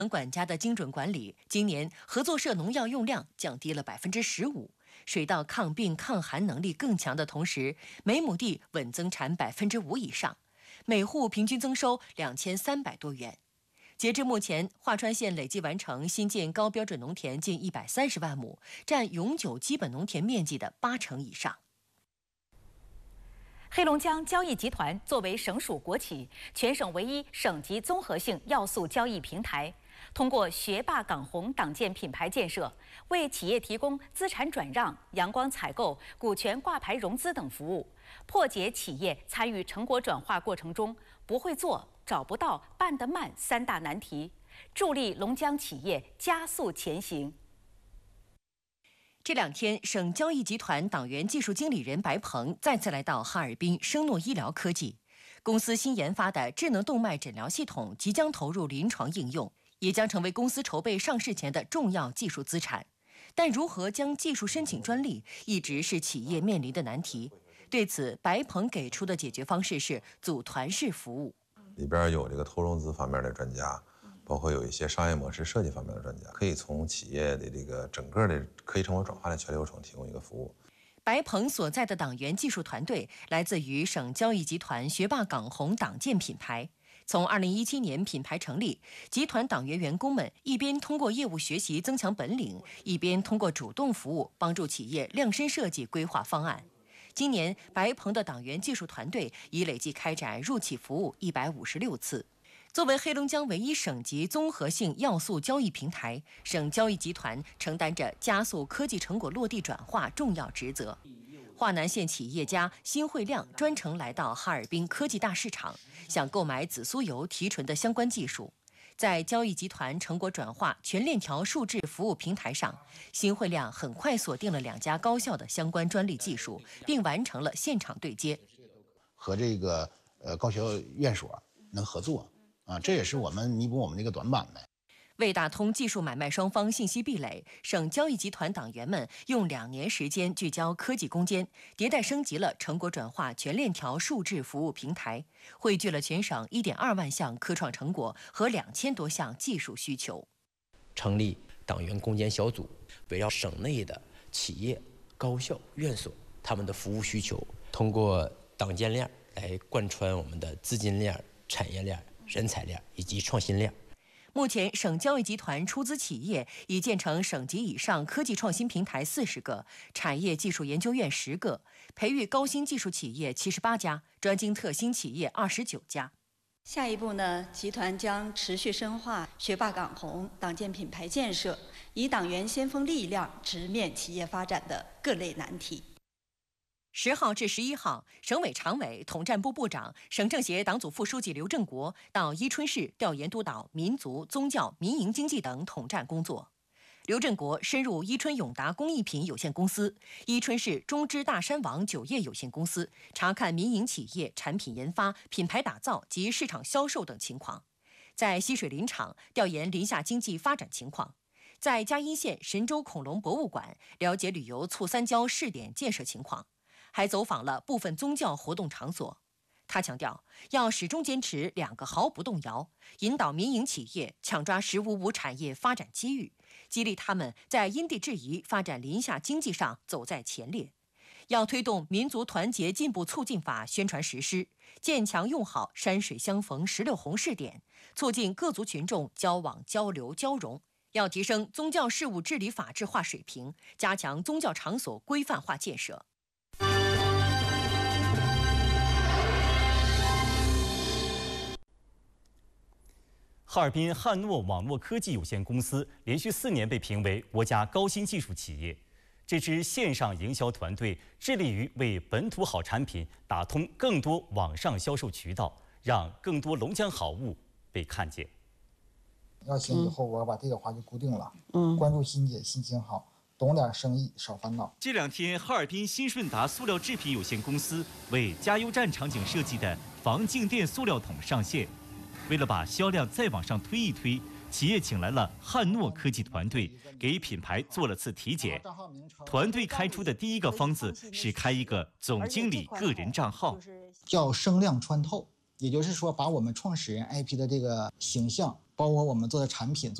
管家的精准管理，今年合作社农药用量降低了15%，水稻抗病抗寒能力更强的同时，每亩地稳增产5%以上，每户平均增收2300多元。截至目前，华川县累计完成新建高标准农田近130万亩，占永久基本农田面积的80%以上。 黑龙江交易集团作为省属国企，全省唯一省级综合性要素交易平台，通过学霸港红党建品牌建设，为企业提供资产转让、阳光采购、股权挂牌融资等服务，破解企业参与成果转化过程中不会做、找不到、办得慢3大难题，助力龙江企业加速前行。 这2天，省交易集团党员技术经理人白鹏再次来到哈尔滨生诺医疗科技。公司新研发的智能动脉诊疗系统即将投入临床应用，也将成为公司筹备上市前的重要技术资产。但如何将技术申请专利，一直是企业面临的难题。对此，白鹏给出的解决方式是组团式服务， 里边有这个投融资方面的专家。包括有一些商业模式设计方面的专家，可以从企业的这个整个的可以成果转化的全流程提供一个服务。 白鹏所在的党员技术团队来自于省交易集团学霸港红党建品牌。从2017年品牌成立，集团党员员工们一边通过业务学习增强本领，一边通过主动服务帮助企业量身设计规划方案。今年，白鹏的党员技术团队已累计开展入企服务156次。作为黑龙江唯一省级综合性要素交易平台，省交易集团承担着加速科技成果落地转化重要职责。华南县企业家辛慧亮专程来到哈尔滨科技大市场，想购买紫苏油提纯的相关技术。在交易集团成果转化全链条数字服务平台上，辛慧亮很快锁定了2家高校的相关专利技术，并完成了现场对接， 和这个高校院所能合作。这也是我们弥补我们这个短板呗。 为打通技术买卖双方信息壁垒，省交易集团党员们用2年时间聚焦科技攻坚，迭代升级了成果转化全链条数字服务平台，汇聚了全省1.2万项科创成果和2000多项技术需求。 成立党员攻坚小组，围绕省内的企业、高校、院所他们的服务需求，通过党建链来贯穿我们的资金链、产业链、人才链以及创新链。 目前，省交易集团出资企业已建成省级以上科技创新平台40个，产业技术研究院10个，培育高新技术企业78家，专精特新企业29家。 下一步呢，集团将持续深化学霸港红党建品牌建设，以党员先锋力量直面企业发展的各类难题。 10号至11号，省委常委、统战部部长、省政协党组副书记刘振国到伊春市调研督导民族、宗教、民营经济等统战工作。刘振国深入伊春永达工艺品有限公司、伊春市中芝大山王酒业有限公司，查看民营企业产品研发、品牌打造及市场销售等情况。在西水林场调研林下经济发展情况。在嘉荫县神州恐龙博物馆了解旅游促三交试点建设情况。还走访了部分宗教活动场所。他强调，要始终坚持2个毫不动摇，引导民营企业抢抓“15+5”产业发展机遇，激励他们在因地制宜发展林下经济上走在前列。要推动民族团结进步促进法宣传实施，建强用好山水相逢16红试点，促进各族群众交往交流交融。要提升宗教事务治理法治化水平，加强宗教场所规范化建设。 哈尔滨汉诺网络科技有限公司连续4年被评为国家高新技术企业。这支线上营销团队致力于为本土好产品打通更多网上销售渠道，让更多龙江好物被看见。 要行以后，我把这个话就固定了。关注欣姐，心情好，懂点生意，少烦恼。 这2天，哈尔滨新顺达塑料制品有限公司为加油站场景设计的防静电塑料桶上线。为了把销量再往上推一推，企业请来了汉诺科技团队，给品牌做了次体检。团队开出的第一个方子是开一个总经理个人账号， 叫声量穿透，也就是说把我们创始人 IP 的这个形象， 包括我们做的产品。